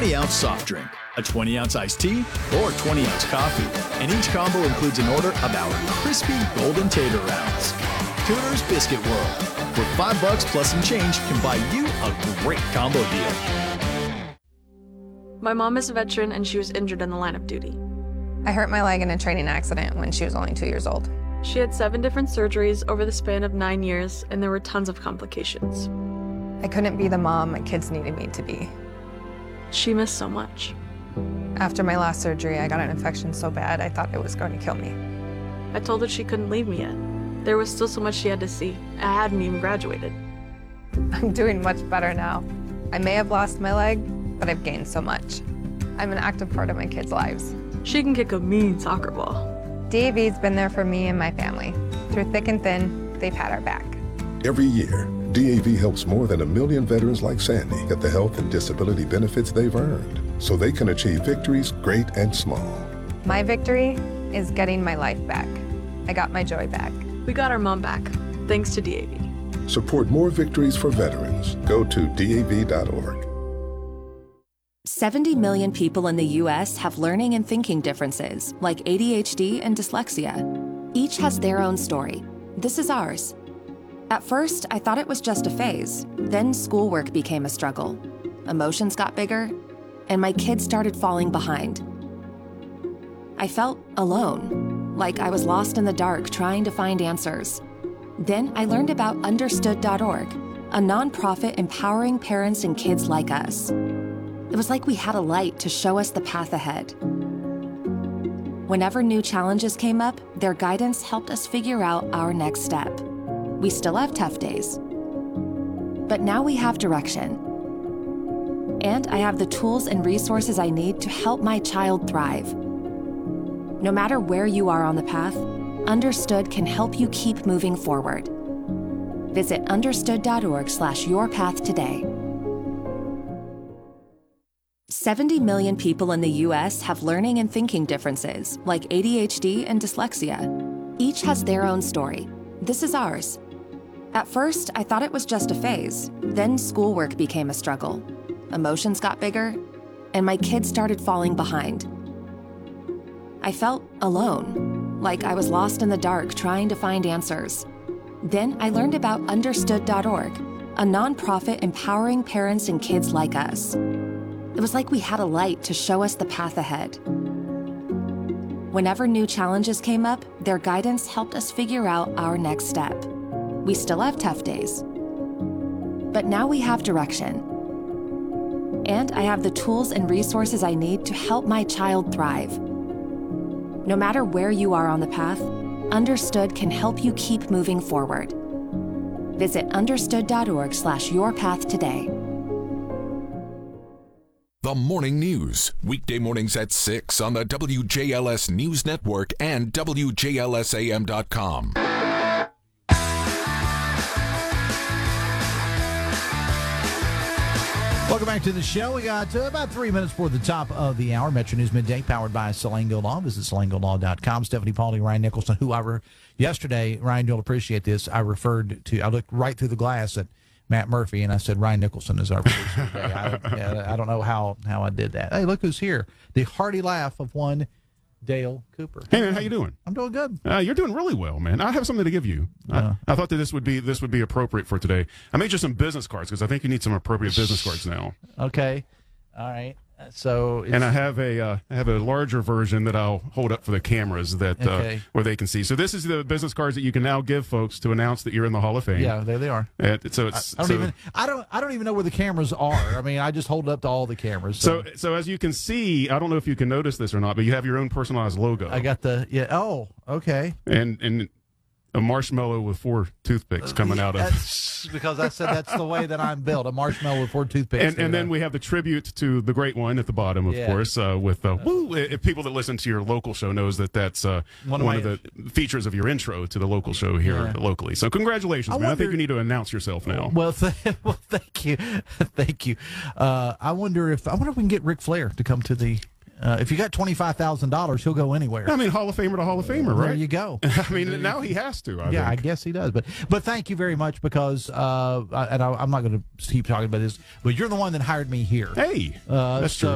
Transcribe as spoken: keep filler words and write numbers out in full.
twenty-ounce soft drink, a twenty-ounce iced tea, or twenty-ounce coffee. And each combo includes an order of our crispy golden tater rounds. Cooter's Biscuit World, where five bucks plus some change can buy you a great combo deal. My mom is a veteran and she was injured in the line of duty. I hurt my leg in a training accident when she was only two years old. She had seven different surgeries over the span of nine years, and there were tons of complications. I couldn't be the mom my kids needed me to be. She missed so much. After my last surgery, I got an infection so bad I thought it was going to kill me. I told her she couldn't leave me yet. There was still so much she had to see. I hadn't even graduated. I'm doing much better now. I may have lost my leg, but I've gained so much. I'm an active part of my kids' lives. She can kick a mean soccer ball. D A V's been there for me and my family. Through thick and thin, they've had our back. Every year, D A V helps more than a million veterans like Sandy get the health and disability benefits they've earned, so they can achieve victories great and small. My victory is getting my life back. I got my joy back. We got our mom back, thanks to D A V. Support more victories for veterans. Go to D A V dot org. seventy million people in the U S have learning and thinking differences, like A D H D and dyslexia. Each has their own story. This is ours. At first, I thought it was just a phase. Then schoolwork became a struggle. Emotions got bigger, and my kids started falling behind. I felt alone, like I was lost in the dark trying to find answers. Then I learned about understood dot org, a nonprofit empowering parents and kids like us. It was like we had a light to show us the path ahead. Whenever new challenges came up, their guidance helped us figure out our next step. We still have tough days, but now we have direction. And I have the tools and resources I need to help my child thrive. No matter where you are on the path, Understood can help you keep moving forward. Visit understood dot org slash your path today. seventy million people in the U S have learning and thinking differences, like A D H D and dyslexia. Each has their own story. This is ours. At first, I thought it was just a phase. Then schoolwork became a struggle. Emotions got bigger, and my kids started falling behind. I felt alone, like I was lost in the dark trying to find answers. Then I learned about understood dot org, a nonprofit empowering parents and kids like us. It was like we had a light to show us the path ahead. Whenever new challenges came up, their guidance helped us figure out our next step. We still have tough days, but now we have direction. And I have the tools and resources I need to help my child thrive. No matter where you are on the path, Understood can help you keep moving forward. Visit understood dot org slash your path today. The Morning News, weekday mornings at six on the W J L S News Network and W J L S A M dot com. Welcome back to the show. We got uh, about three minutes before the top of the hour. Metro News Midday, powered by Salango Law. Visit salango law dot com. Stephanie Paulding, Ryan Nicholson, who I re- yesterday, Ryan, you'll appreciate this. I referred to, I looked right through the glass at Matt Murphy, and I said Ryan Nicholson is our producer today. I, yeah, I don't know how, how I did that. Hey, look who's here. The hearty laugh of one Dale Cooper. Hey man, how you doing? I'm doing good. Uh, you're doing really well, man. I have something to give you. Uh, I, I thought that this would be this would be appropriate for today. I made you some business cards because I think you need some appropriate business cards now. Okay, all right. So, it's, and I have a uh, I have a larger version that I'll hold up for the cameras that okay. uh, where they can see. So this is the business cards that you can now give folks to announce that you're in the Hall of Fame. Yeah, there they are. And so it's I, I don't so, even I don't I don't even know where the cameras are. I mean, I just hold up to all the cameras. So. so so as you can see, I don't know if you can notice this or not, but you have your own personalized logo. I got the yeah. Oh, okay. And and. A marshmallow with four toothpicks coming out of that's because I said that's the way that I'm built, a marshmallow with four toothpicks. And, and then we have the tribute to the great one at the bottom, of yeah. course, uh, with uh, woo, if people that listen to your local show knows that that's uh, one, of, one my, of the features of your intro to the local show here yeah. locally. So congratulations, I man. Wonder, I think you need to announce yourself now. Well, th- well thank you. Thank you. Uh, I wonder if I wonder if we can get Ric Flair to come to the Uh, if you got twenty-five thousand dollars, he'll go anywhere. I mean, Hall of Famer to Hall of Famer, right? There you go. I mean, now he has to. I yeah, think. I guess he does. But but thank you very much because, uh, and I, I'm not going to keep talking about this, but you're the one that hired me here. Hey, uh, that's so, true.